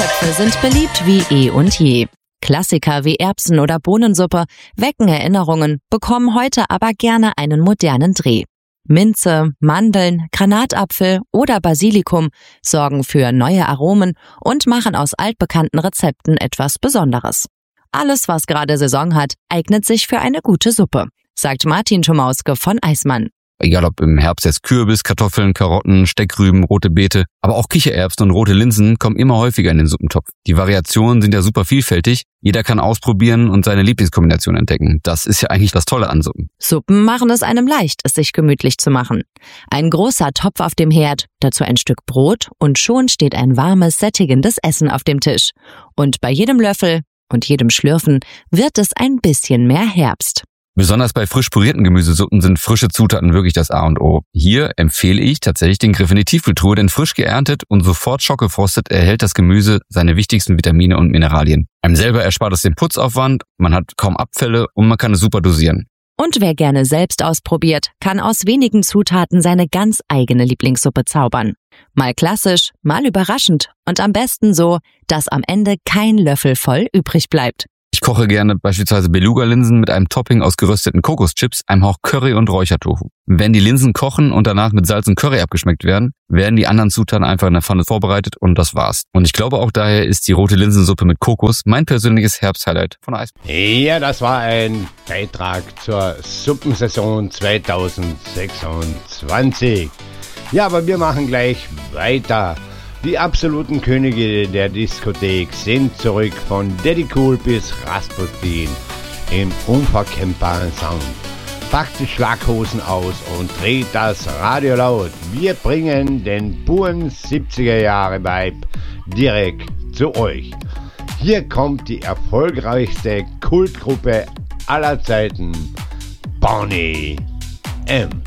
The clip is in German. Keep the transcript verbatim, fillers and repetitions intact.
Töpfe sind beliebt wie eh und je. Klassiker wie Erbsen- oder Bohnensuppe wecken Erinnerungen, bekommen heute aber gerne einen modernen Dreh. Minze, Mandeln, Granatapfel oder Basilikum sorgen für neue Aromen und machen aus altbekannten Rezepten etwas Besonderes. Alles, was gerade Saison hat, eignet sich für eine gute Suppe, sagt Martin Tomauske von Eismann. Egal ob im Herbst jetzt Kürbis, Kartoffeln, Karotten, Steckrüben, rote Beete, aber auch Kichererbsen und rote Linsen kommen immer häufiger in den Suppentopf. Die Variationen sind ja super vielfältig. Jeder kann ausprobieren und seine Lieblingskombination entdecken. Das ist ja eigentlich das Tolle an Suppen. Suppen machen es einem leicht, es sich gemütlich zu machen. Ein großer Topf auf dem Herd, dazu ein Stück Brot und schon steht ein warmes, sättigendes Essen auf dem Tisch. Und bei jedem Löffel und jedem Schlürfen wird es ein bisschen mehr Herbst. Besonders bei frisch pürierten Gemüsesuppen sind frische Zutaten wirklich das A und O. Hier empfehle ich tatsächlich den Griff in die Tiefkühltruhe, denn frisch geerntet und sofort schockgefrostet erhält das Gemüse seine wichtigsten Vitamine und Mineralien. Einem selber erspart es den Putzaufwand, man hat kaum Abfälle und man kann es super dosieren. Und wer gerne selbst ausprobiert, kann aus wenigen Zutaten seine ganz eigene Lieblingssuppe zaubern. Mal klassisch, mal überraschend und am besten so, dass am Ende kein Löffel voll übrig bleibt. Ich koche gerne beispielsweise Beluga-Linsen mit einem Topping aus gerösteten Kokoschips, einem Hauch Curry und Räuchertofu. Wenn die Linsen kochen und danach mit Salz und Curry abgeschmeckt werden, werden die anderen Zutaten einfach in der Pfanne vorbereitet und das war's. Und ich glaube auch daher ist die rote Linsensuppe mit Kokos mein persönliches Herbsthighlight von Eis. Ja, das war ein Beitrag zur Suppensaison zwanzig sechsundzwanzig. Ja, aber wir machen gleich weiter. Die absoluten Könige der Diskothek sind zurück, von Daddy Cool bis Rasputin im unverkennbaren Sound. Packt die Schlaghosen aus und dreht das Radio laut. Wir bringen den puren siebziger Jahre Vibe direkt zu euch. Hier kommt die erfolgreichste Kultgruppe aller Zeiten, Boney M.